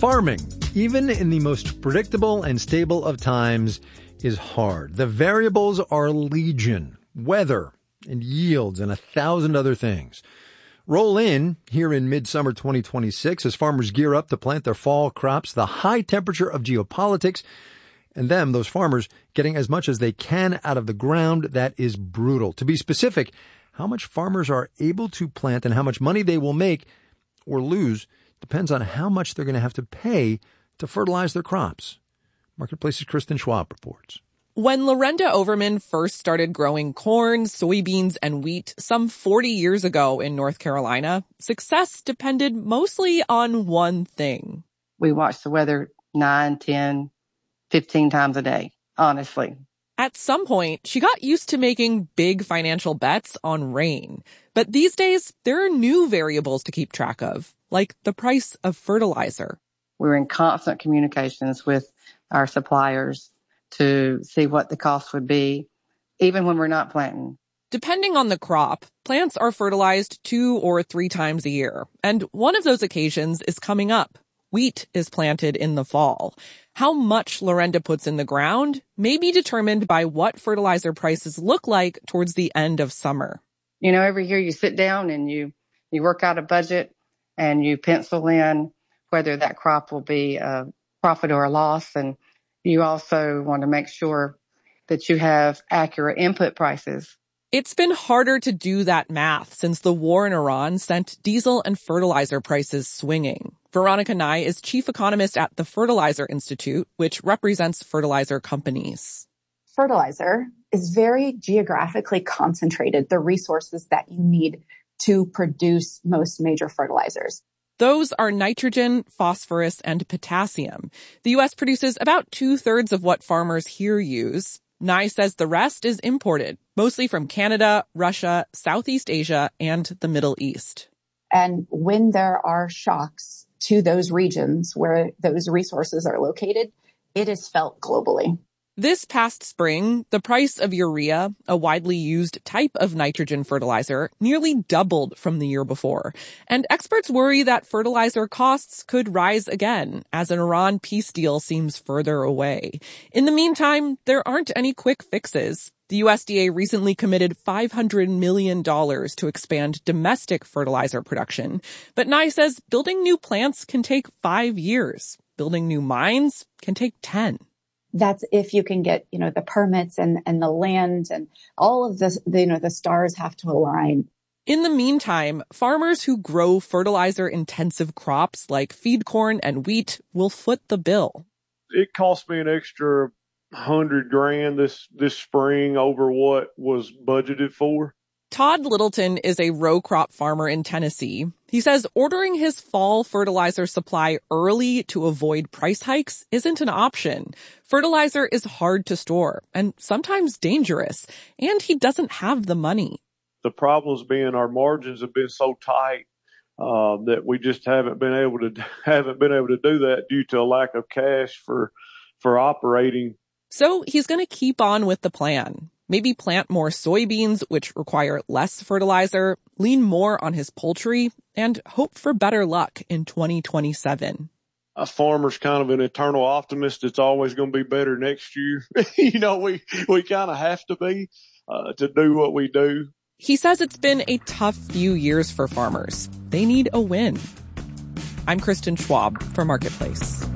Farming, even in the most predictable and stable of times, is hard. The variables are legion, weather and yields and 1,000 other things. Roll in here in midsummer 2026 as farmers gear up to plant their fall crops, the high temperature of geopolitics, and those farmers, getting as much as they can out of the ground. That is brutal. To be specific, how much farmers are able to plant and how much money they will make or lose depends on how much they're going to have to pay to fertilize their crops. Marketplace's Kristen Schwab reports. When Lorenda Overman first started growing corn, soybeans, and wheat some 40 years ago in North Carolina, success depended mostly on one thing. We watched the weather 9, 10, 15 times a day, honestly. At some point, she got used to making big financial bets on rain. But these days, there are new variables to keep track of, like the price of fertilizer. We're in constant communications with our suppliers to see what the cost would be, even when we're not planting. Depending on the crop, plants are fertilized 2 or 3 times a year. And one of those occasions is coming up. Wheat is planted in the fall. How much Lorenda puts in the ground may be determined by what fertilizer prices look like towards the end of summer. You know, every year you sit down and you work out a budget and you pencil in whether that crop will be a profit or a loss. And you also want to make sure that you have accurate input prices. It's been harder to do that math since the war in Iran sent diesel and fertilizer prices swinging. Veronica Nye is chief economist at the Fertilizer Institute, which represents fertilizer companies. Fertilizer is very geographically concentrated, the resources that you need to produce most major fertilizers. Those are nitrogen, phosphorus, and potassium. The U.S. produces about 2/3 of what farmers here use. Nye says the rest is imported, mostly from Canada, Russia, Southeast Asia, and the Middle East. And when there are shocks to those regions where those resources are located, it is felt globally. This past spring, the price of urea, a widely used type of nitrogen fertilizer, nearly doubled from the year before. And experts worry that fertilizer costs could rise again as an Iran peace deal seems further away. In the meantime, there aren't any quick fixes. The USDA recently committed $500 million to expand domestic fertilizer production. But Nye says building new plants can take 5 years. Building new mines can take 10. That's if you can get, the permits and the land and all of this, the stars have to align. In the meantime, farmers who grow fertilizer-intensive crops like feed corn and wheat will foot the bill. It cost me an extra $100,000 this spring over what was budgeted for. Todd Littleton is a row crop farmer in Tennessee. He says ordering his fall fertilizer supply early to avoid price hikes isn't an option. Fertilizer is hard to store and sometimes dangerous, and he doesn't have the money. The problems being our margins have been so tight that we just haven't been able to do that due to a lack of cash for operating. So he's going to keep on with the plan. Maybe plant more soybeans, which require less fertilizer, lean more on his poultry, and hope for better luck in 2027. A farmer's kind of an eternal optimist. It's always going to be better next year. We kind of have to be to do what we do. He says it's been a tough few years for farmers. They need a win. I'm Kristen Schwab for Marketplace.